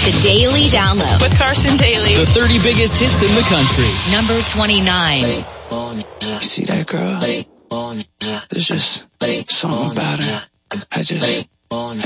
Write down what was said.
The Daily Download with Carson Daly. The 30 biggest hits in the country. Number 29. See that girl? There's just something about her.